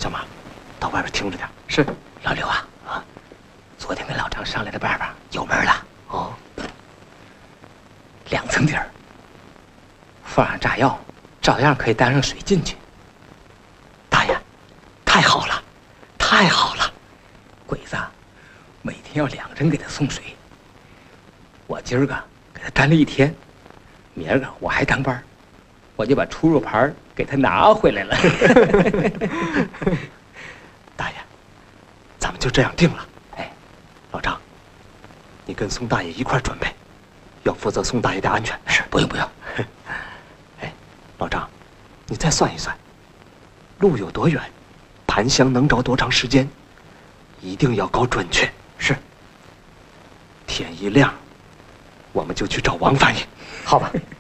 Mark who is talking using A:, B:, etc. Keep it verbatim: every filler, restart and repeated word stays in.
A: 小马，到外边听着点。
B: 是。
C: 老刘啊啊，昨天跟老张商量的办法有门了。
A: 哦，
C: 两层底儿，放上炸药，照样可以带上水进去。
A: 大爷，太好了，太好了！
C: 鬼子每天要两人给他送水，我今儿个给他担了一天，明儿个我还当班，我就把出入牌给他拿回来了。
A: 大爷，咱们就这样定了。
C: 哎，
A: 老张，你跟宋大爷一块儿准备，要负责宋大爷的安全。
C: 是，不用不用。
A: 哎，老张，你再算一算，路有多远，盘香能着多长时间，一定要搞准确。
C: 是。
A: 天一亮，我们就去找王翻译。
B: 好吧。